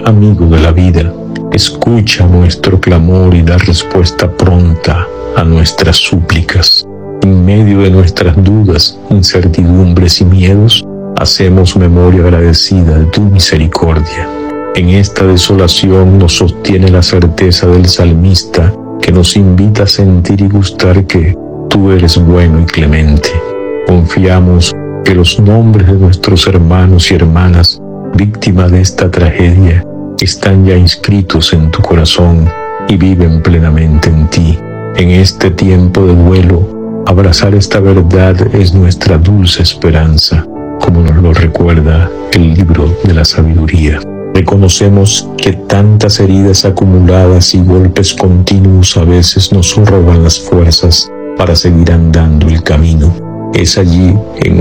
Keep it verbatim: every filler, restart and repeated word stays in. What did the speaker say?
amigo de la vida, escucha nuestro clamor y da respuesta pronta a nuestras súplicas. En medio de nuestras dudas, incertidumbres y miedos, hacemos memoria agradecida de tu misericordia. En esta desolación nos sostiene la certeza del salmista, que nos invita a sentir y gustar que tú eres bueno y clemente. Confiamos que los nombres de nuestros hermanos y hermanas, víctimas de esta tragedia, están ya inscritos en tu corazón y viven plenamente en ti. En este tiempo de duelo, abrazar esta verdad es nuestra dulce esperanza, como nos lo recuerda el libro de la sabiduría. Reconocemos que tantas heridas acumuladas y golpes continuos a veces nos roban las fuerzas para seguir andando el camino. Es allí, en